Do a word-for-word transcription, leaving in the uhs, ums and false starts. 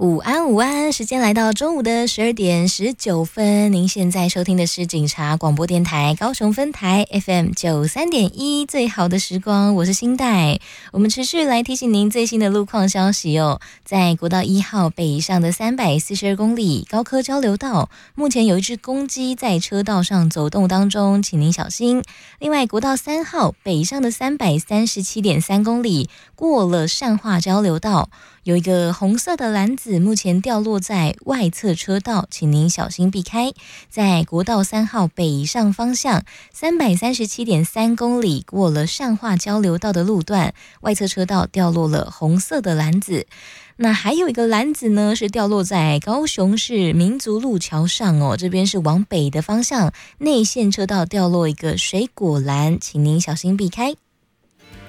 午安午安，时间来到中午的十二点十九分，您现在收听的是警察广播电台高雄分台 F M 九三点一，最好的时光，我是新代。我们持续来提醒您最新的路况消息哦。在国道一号北上的三百四十二公里高科交流道，目前有一只公鸡在车道上走动当中，请您小心。另外，国道三号北上的三百三十七点三公里过了善化交流道，有一个红色的篮子目前掉落在外侧车道，请您小心避开。在国道三号北上方向三百三十七点三公里过了善化交流道的路段，外侧车道掉落了红色的篮子。那还有一个篮子呢，是掉落在高雄市民族路桥上哦，这边是往北的方向，内线车道掉落一个水果篮，请您小心避开。